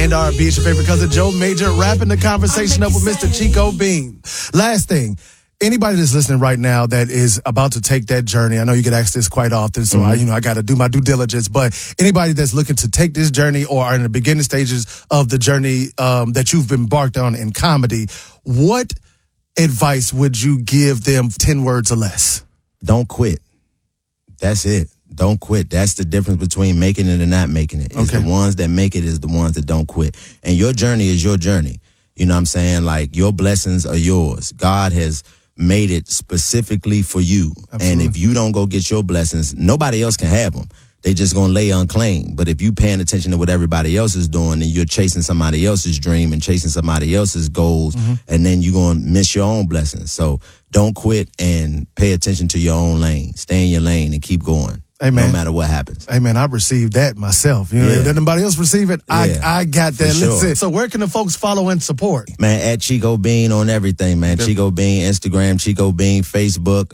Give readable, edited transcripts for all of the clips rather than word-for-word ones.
and R&B. It's your favorite cousin, Joe Major, wrapping the conversation up with Mr. Chico Bean. Last thing, anybody that's listening right now that is about to take that journey, I know you get asked this quite often, so I got to do my due diligence, but anybody that's looking to take this journey or are in the beginning stages of the journey that you've embarked on in comedy, what advice would you give them, 10 words or less? Don't quit. That's it. Don't quit. That's the difference between making it and not making it. It's the ones that make it is the ones that don't quit. And your journey is your journey. You know what I'm saying? Like, your blessings are yours. God has made it specifically for you. Absolutely. And if you don't go get your blessings, nobody else can have them. They just gonna lay unclaimed. But if you paying attention to what everybody else is doing and you're chasing somebody else's dream and chasing somebody else's goals, and then you're gonna miss your own blessings. So don't quit and pay attention to your own lane. Stay in your lane and keep going. Amen. No matter what happens. Hey, man, I received that myself. You know, if anybody else receive it, I got that. Sure. Listen, so where can the folks follow and support? Man, at Chico Bean on everything, man. Chico Bean, Instagram, Chico Bean, Facebook.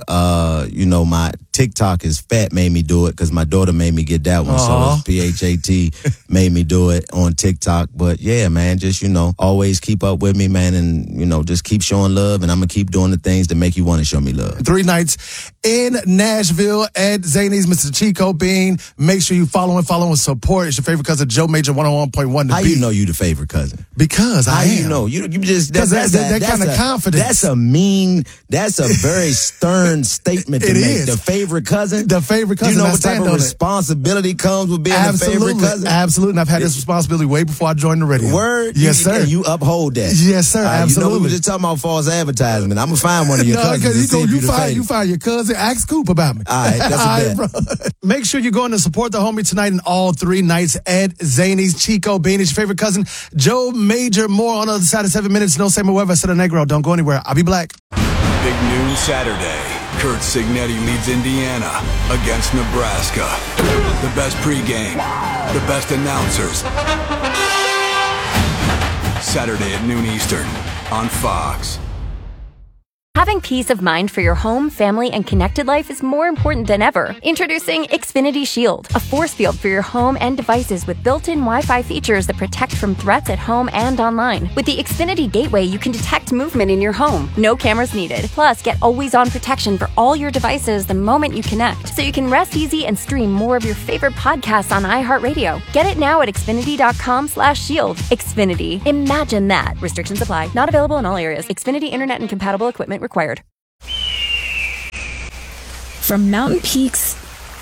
My TikTok is Fat made me do it because my daughter made me get that one. So it's PHAT made me do it on TikTok. But yeah, man, just, always keep up with me, man. And, just keep showing love. And I'm going to keep doing the things that make you want to show me love. 3 nights in Nashville at Zany's, Mr. Chico Bean. Make sure you follow and support. It's your favorite cousin, Joe Major, 101.1. How you know you the favorite cousin? Because I am. How you know? You just that's that kind of confidence. That's a very stern statement to make. Is. The favorite cousin? The favorite cousin. Do you know what type of responsibility comes with being the favorite cousin? Absolutely. And I've had this responsibility way before I joined the radio. Word? Yes, sir. And you uphold that. Yes, sir. Absolutely. We were just talking about false advertisement. I'm going to find one of your cousins. You find your cousin. Ask Coop about me. All right, that's a bet. Make sure you're going to support the homie tonight and all 3 nights at Zany's. Chico Bean is your favorite cousin, Joe Major. More on the other side of 7 minutes. No Samuel Weber, Center Negro. Don't go anywhere. I'll be black. Big noon Saturday. Kurt Signetti leads Indiana against Nebraska. The best pregame, the best announcers. Saturday at noon Eastern on Fox. Having peace of mind for your home, family, and connected life is more important than ever. Introducing Xfinity Shield, a force field for your home and devices with built-in Wi-Fi features that protect from threats at home and online. With the Xfinity Gateway, you can detect movement in your home. No cameras needed. Plus, get always-on protection for all your devices the moment you connect, so you can rest easy and stream more of your favorite podcasts on iHeartRadio. Get it now at Xfinity.com/shield. Xfinity. Imagine that. Restrictions apply. Not available in all areas. Xfinity Internet and compatible equipment required. From mountain peaks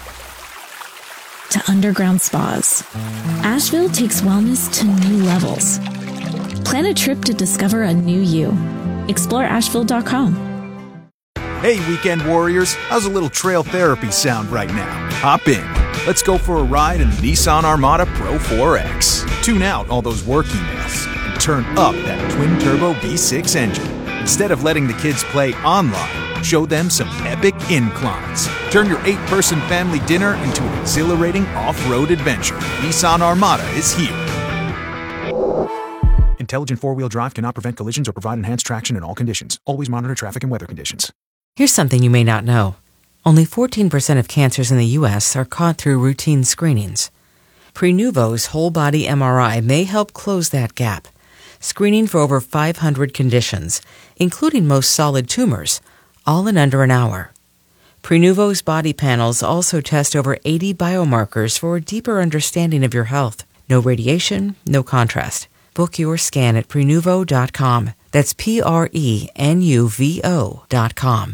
to underground spas, Asheville takes wellness to new levels. Plan a trip to discover a new you. Explore Asheville.com. Hey, weekend warriors, how's a little trail therapy sound right now? Hop in. Let's go for a ride in the Nissan Armada Pro 4X. Tune out all those work emails and turn up that twin-turbo V6 engine. Instead of letting the kids play online, show them some epic inclines. Turn your 8-person family dinner into an exhilarating off-road adventure. Nissan Armada is here. Intelligent four-wheel drive cannot prevent collisions or provide enhanced traction in all conditions. Always monitor traffic and weather conditions. Here's something you may not know. Only 14% of cancers in the U.S. are caught through routine screenings. Prenuvo's whole-body MRI may help close that gap, screening for over 500 conditions, including most solid tumors, all in under an hour. Prenuvo's body panels also test over 80 biomarkers for a deeper understanding of your health. No radiation, no contrast. Book your scan at Prenuvo.com. That's Prenuvo.com.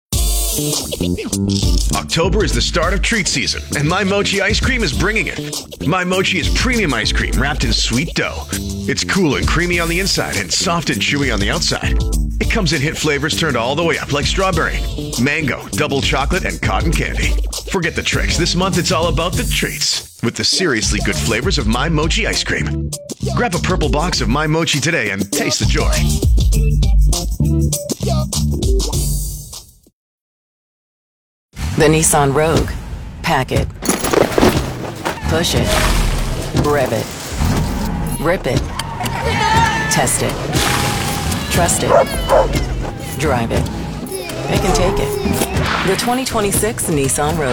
October is the start of treat season, and My Mochi ice cream is bringing it. My Mochi is premium ice cream wrapped in sweet dough. It's cool and creamy on the inside and soft and chewy on the outside. It comes in hit flavors turned all the way up like strawberry, mango, double chocolate, and cotton candy. Forget the tricks. This month it's all about the treats with the seriously good flavors of My Mochi ice cream. Grab a purple box of My Mochi today and taste the joy. The Nissan Rogue. Pack it. Push it. Rev it. Rip it. Test it. Trust it. Drive it. It can take it. The 2026 Nissan Rogue.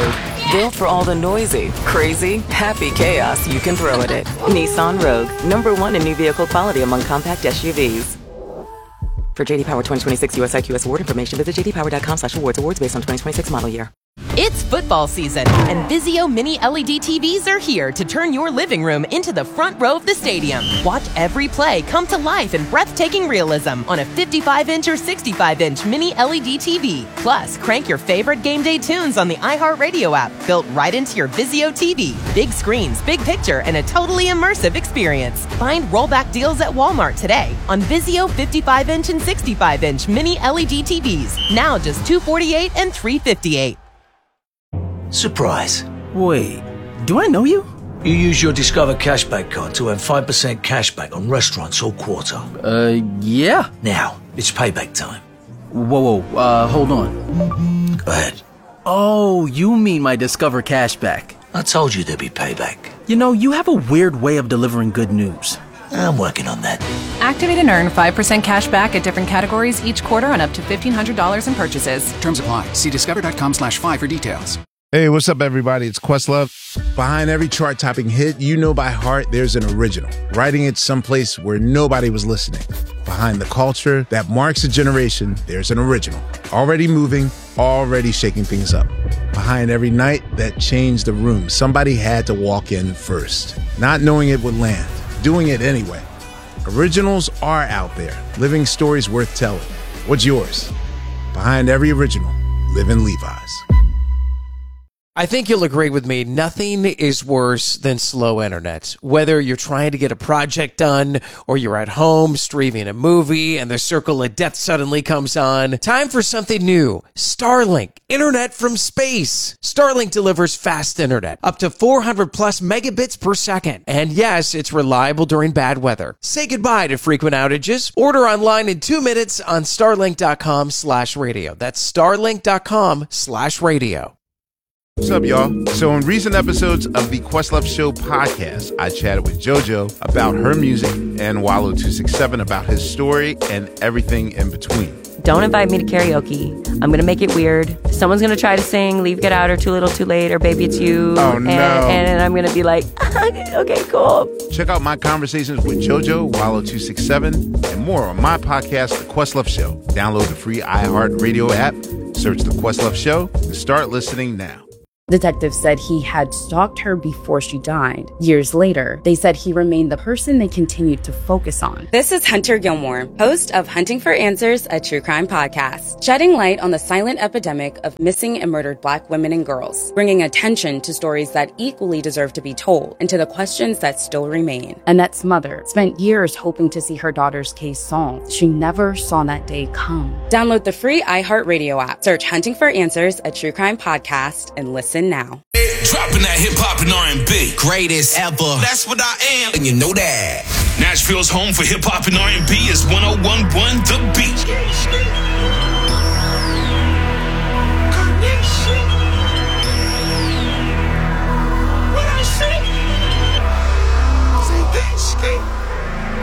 Built for all the noisy, crazy, happy chaos you can throw at it. Nissan Rogue, #1 in new vehicle quality among compact SUVs. For JD Power 2026 US IQS award information, visit jdpower.com/awards. Awards based on 2026 model year. It's football season, and Vizio Mini LED TVs are here to turn your living room into the front row of the stadium. Watch every play come to life in breathtaking realism on a 55-inch or 65-inch Mini LED TV. Plus, crank your favorite game day tunes on the iHeartRadio app, built right into your Vizio TV. Big screens, big picture, and a totally immersive experience. Find rollback deals at Walmart today on Vizio 55-inch and 65-inch Mini LED TVs. Now just $248 and $358. Surprise. Wait, do I know you? You use your Discover Cashback card to earn 5% cashback on restaurants all quarter. Yeah. Now, it's payback time. Whoa, hold on. Go ahead. Oh, you mean my Discover Cashback. I told you there'd be payback. You know, you have a weird way of delivering good news. I'm working on that. Activate and earn 5% cash back at different categories each quarter on up to $1,500 in purchases. Terms apply. See discover.com/5 for details. Hey, what's up, everybody? It's Questlove. Behind every chart-topping hit you know by heart, there's an original, writing it someplace where nobody was listening. Behind the culture that marks a generation, there's an original, already moving, already shaking things up. Behind every night that changed the room, somebody had to walk in first, not knowing it would land, doing it anyway. Originals are out there, living stories worth telling. What's yours? Behind every original, live in Levi's. I think you'll agree with me. Nothing is worse than slow internet. Whether you're trying to get a project done or you're at home streaming a movie and the circle of death suddenly comes on, time for something new. Starlink, internet from space. Starlink delivers fast internet, up to 400 plus megabits per second. And yes, it's reliable during bad weather. Say goodbye to frequent outages. Order online in 2 minutes on starlink.com/radio. That's starlink.com/radio. What's up, y'all? So in recent episodes of the Questlove Show podcast, I chatted with JoJo about her music and Wallow 267 about his story and everything in between. Don't invite me to karaoke. I'm going to make it weird. Someone's going to try to sing Leave, Get Out, or Too Little, Too Late, or Baby It's You. Oh, no. And I'm going to be like, okay, cool. Check out my conversations with JoJo, Wallow 267, and more on my podcast, The Questlove Show. Download the free iHeartRadio app, search The Questlove Show, and start listening now. Detectives said he had stalked her before she died. Years later, they said he remained the person they continued to focus on. This is Hunter Gilmore, host of Hunting for Answers, a true crime podcast, shedding light on the silent epidemic of missing and murdered Black women and girls, bringing attention to stories that equally deserve to be told and to the questions that still remain. Annette's mother spent years hoping to see her daughter's case solved. She never saw that day come. Download the free iHeartRadio app, search Hunting for Answers, a true crime podcast, and listen now. Dropping that hip-hop and R&B. Greatest ever. That's what I am, and you know that. Nashville's home for hip-hop and R&B is 101.1 The Beat.